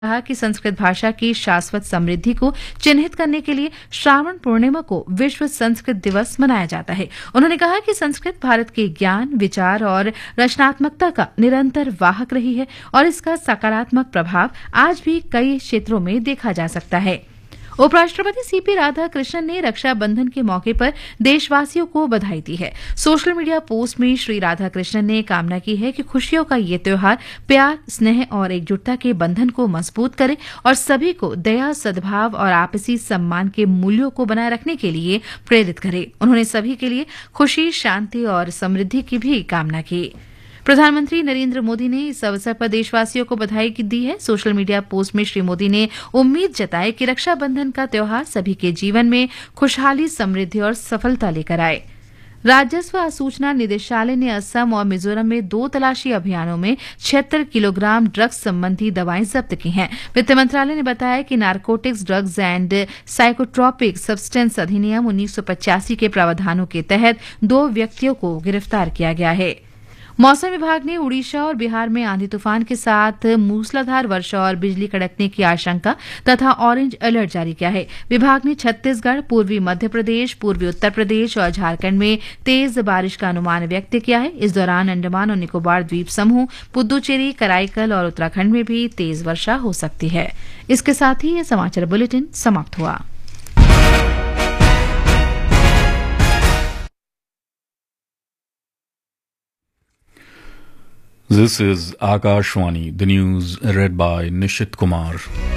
कहा कि संस्कृत भाषा की शाश्वत समृद्धि को चिन्हित करने के लिए श्रावण पूर्णिमा को विश्व संस्कृत दिवस मनाया जाता है। उन्होंने कहा कि संस्कृत भारत के ज्ञान, विचार और रचनात्मकता का निरंतर वाहक रही है और इसका सकारात्मक प्रभाव आज भी कई क्षेत्रों में देखा जा सकता है। उपराष्ट्रपति सीपी राधाकृष्णन ने रक्षाबंधन के मौके पर देशवासियों को बधाई दी है। सोशल मीडिया पोस्ट में श्री राधाकृष्णन ने कामना की है कि खुशियों का ये त्योहार प्यार, स्नेह और एकजुटता के बंधन को मजबूत करे और सभी को दया, सद्भाव और आपसी सम्मान के मूल्यों को बनाए रखने के लिए प्रेरित करे। उन्होंने सभी के लिए खुशी, शांति और समृद्धि की भी कामना की। प्रधानमंत्री नरेंद्र मोदी ने इस अवसर पर देशवासियों को बधाई दी है। सोशल मीडिया पोस्ट में श्री मोदी ने उम्मीद जताई कि रक्षाबंधन का त्योहार सभी के जीवन में खुशहाली, समृद्धि और सफलता लेकर आए। राजस्व और सूचना निदेशालय ने असम और मिजोरम में 2 तलाशी अभियानों में 76 किलोग्राम ड्रग्स संबंधी दवाएं जब्त की हैं। वित्त मंत्रालय ने बताया कि narcotics, drugs and psychotropic substance अधिनियम 1985 के प्रावधानों के तहत 2 व्यक्तियों को गिरफ्तार किया गया है। मौसम विभाग ने उड़ीसा और बिहार में आंधी तूफान के साथ मूसलाधार वर्षा और बिजली कड़कने की आशंका तथा ऑरेंज अलर्ट जारी किया है। विभाग ने छत्तीसगढ़, पूर्वी मध्य प्रदेश, पूर्वी उत्तर प्रदेश और झारखंड में तेज बारिश का अनुमान व्यक्त किया है। इस दौरान अंडमान और निकोबार द्वीप समूह, पुद्दुचेरी, कराईकल और उत्तराखंड में भी तेज वर्षा हो सकती है। इसके साथ ही यह समाचार बुलेटिन समाप्त हुआ। This is Akashwani, the news read by Nishit Kumar.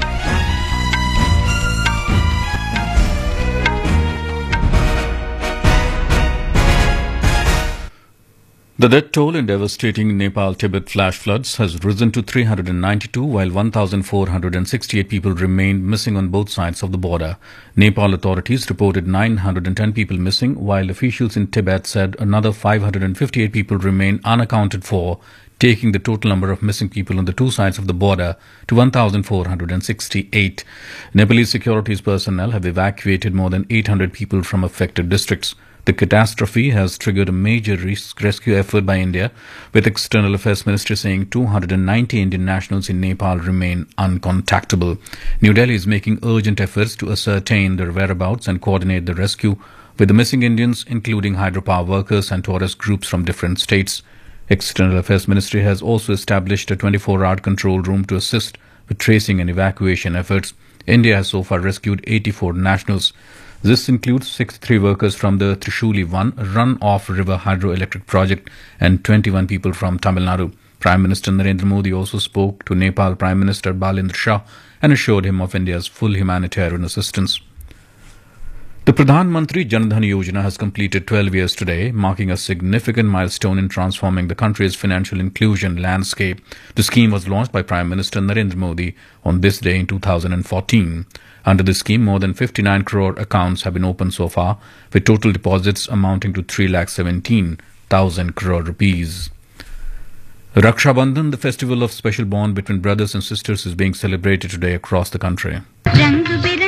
The death toll in devastating Nepal-Tibet flash floods has risen to 392, while 1,468 people remain missing on both sides of the border. Nepal authorities reported 910 people missing, while officials in Tibet said another 558 people remain unaccounted for, taking the total number of missing people on the 2 sides of the border to 1,468. Nepalese securities personnel have evacuated more than 800 people from affected districts. The catastrophe has triggered a major rescue effort by India, with External Affairs Ministry saying 290 Indian nationals in Nepal remain uncontactable. New Delhi is making urgent efforts to ascertain their whereabouts and coordinate the rescue with the missing Indians, including hydropower workers and tourist groups from different states. External Affairs Ministry has also established a 24-hour control room to assist with tracing and evacuation efforts. India has so far rescued 84 nationals. This includes 63 workers from the Trishuli 1 run-off river hydroelectric project and 21 people from Tamil Nadu. Prime Minister Narendra Modi also spoke to Nepal Prime Minister Balendra Shah and assured him of India's full humanitarian assistance. The Pradhan Mantri Jan Dhan Yojana has completed 12 years today, marking a significant milestone in transforming the country's financial inclusion landscape. The scheme was launched by Prime Minister Narendra Modi on this day in 2014. Under the scheme, more than 59 crore accounts have been opened so far, with total deposits amounting to 3,17,000 crore rupees. Raksha Bandhan, the festival of special bond between brothers and sisters, is being celebrated today across the country.